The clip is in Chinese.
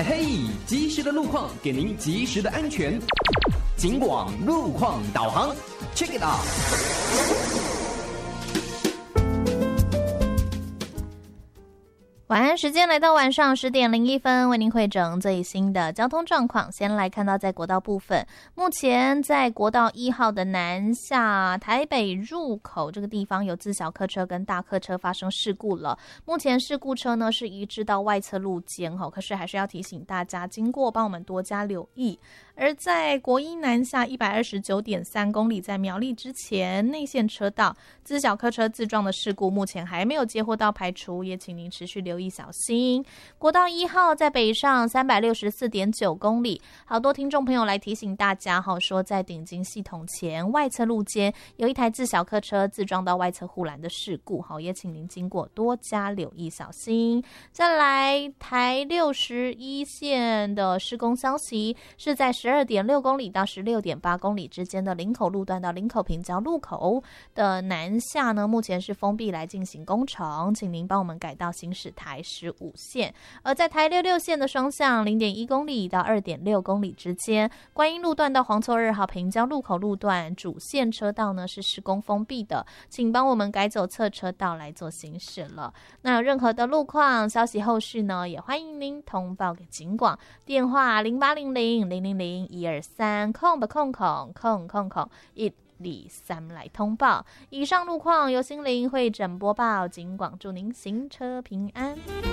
嘿嘿，及时的路况给您及时的安全。警广路况导航 ，Check it out。 晚安时间来到晚上10点01分，为您汇整最新的交通状况。先来看到在国道部分，目前在国道1号的南下台北入口这个地方有自小客车跟大客车发生事故了。目前事故车呢是移至到外侧路肩，可是还是要提醒大家经过帮我们多加留意。而在国一南下129.3公里，在苗栗之前内线车道自小客车自撞的事故，目前还没有接获到排除，也请您持续留意小心。国道1号在北上364.9公里，好多听众朋友来提醒大家说在顶金系统前外侧路肩有一台自小客车自撞到外侧护栏的事故，也请您经过多加留意小心。再来台61线的施工消息，是在12.6公里到16.8公里之间的林口路段到林口平交路口的南下呢，目前是封闭来进行工程，请您帮我们改到行驶台15线。而在台66线的双向0.1公里到2.6公里之间，观音路段到黄厝2号平交路口路段主线车道呢是施工封闭的，请帮我们改走侧车道来做行驶了。那有任何的路况消息后续呢，也欢迎您通报给警广，电话0800-000-123123来通报。以上路况由心灵会诊播报，警广祝您行车平安。